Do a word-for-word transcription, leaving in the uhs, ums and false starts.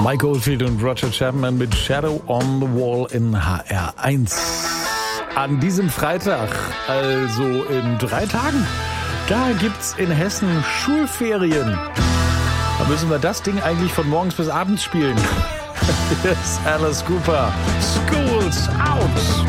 Mike Oldfield und Roger Chapman mit Shadow on the Wall in H R eins. An diesem Freitag, also in drei Tagen, da gibt's in Hessen Schulferien. Da müssen wir das Ding eigentlich von morgens bis abends spielen. Hier ist Alice Cooper. School's out.